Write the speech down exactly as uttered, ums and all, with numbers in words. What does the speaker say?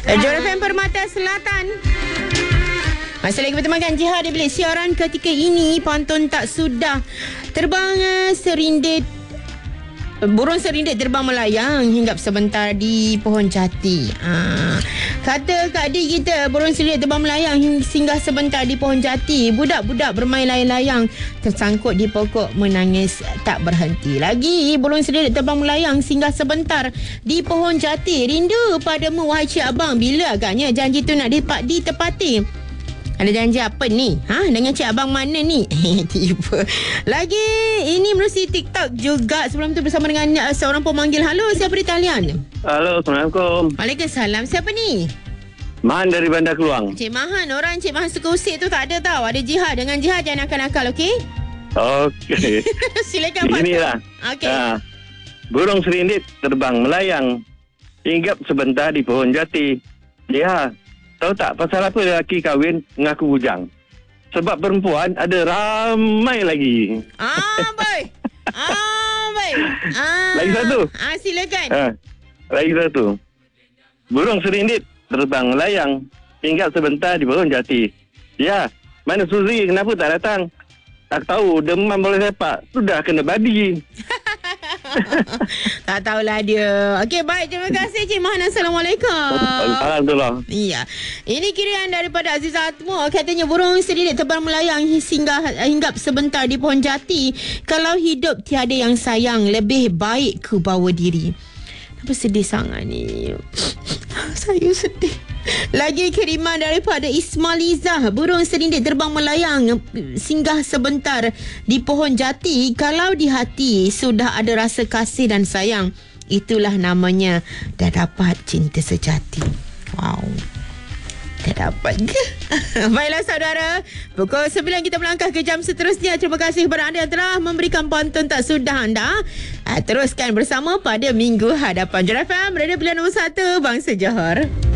Johor F M Permata Selatan. Masih lagi bertemankan Jihad di bilik siaran ketika ini. Pantun tak sudah terbang serindit. Burung serindit terbang melayang hinggap sebentar di pohon jati. Ha. Kata Kak Di kita, burung serindit terbang melayang singgah sebentar di pohon jati. Budak-budak bermain layang-layang tersangkut di pokok menangis tak berhenti lagi. Burung serindit terbang melayang singgah sebentar di pohon jati. Rindu padamu wahai cik abang, bila agaknya janji tu nak dipak ditepati? Ada janji apa ni? Ha? Dengan cik abang mana ni? Tiba. Lagi, ini menerusi TikTok juga. Sebelum tu bersama dengan uh, seorang pemanggil. Halo, siapa di talian? Halo, Assalamualaikum. Waalaikumsalam. Siapa ni? Mahan dari Bandar Keluang. Cik Mahan. Orang Cik Mahan suka usik tu tak ada tau. Ada Jihad. Dengan Jihad jangan nakal-nakal, okey? Okey. Silakan Pak. Inilah. Okey. Ha, burung serindit terbang melayang hinggap sebentar di pohon jati. Ya, tahu tak pasal apa lelaki kahwin mengaku bujang? Sebab perempuan ada ramai lagi. Ah, boy. Ah, boy. Ah. Lagi satu. Ah, silakan. Ha, lagi satu. Burung serindit terbang melayang hinggap sebentar di pohon jati. Ya, mana Suzy? Kenapa tak datang? Tak tahu, demam bola sepak. Sudah kena babi. Tak tahulah dia. Okey, baik. Terima kasih Cik Mahan. Assalamualaikum. Alhamdulillah. Iya. Ini kirian daripada Azizah Atmo. Katanya burung serindit terbang melayang singgah hinggap sebentar di pohon jati. Kalau hidup tiada yang sayang, lebih baik ku bawa diri. Kenapa sedih sangat ni? Saya sedih. Lagi kiriman daripada Ismailizah. Burung serindit terbang melayang singgah sebentar di pohon jati. Kalau di hati sudah ada rasa kasih dan sayang, itulah namanya dah dapat cinta sejati. Wow. Dah dapat ke? Baiklah saudara, pukul sembilan kita melangkah ke jam seterusnya. Terima kasih kepada anda yang telah memberikan pantun tak sudah anda. Teruskan bersama pada minggu hadapan. Johor F M, radio pilihan nombor satu, Bangsa Johor.